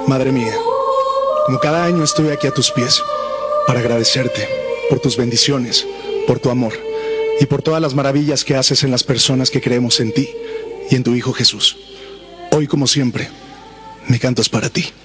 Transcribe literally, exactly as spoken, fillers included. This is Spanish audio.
Madre mía, como cada año estoy aquí a tus pies para agradecerte por tus bendiciones, por tu amor y por todas las maravillas que haces en las personas que creemos en ti y en tu Hijo Jesús. Hoy, como siempre, mi canto es para ti.